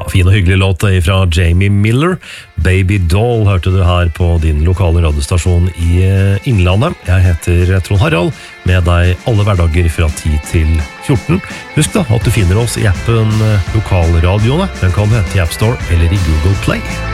Fin og hyggelig låt fra Jamie Miller. Baby Doll hørte du her på din lokale radiostasjon i Innlandet. Jeg heter Trond Harald, med deg alle hverdager fra 10 til 14. Husk da at du finner oss i appen Lokalradioene. Den kan du hente i App Store eller i Google Play.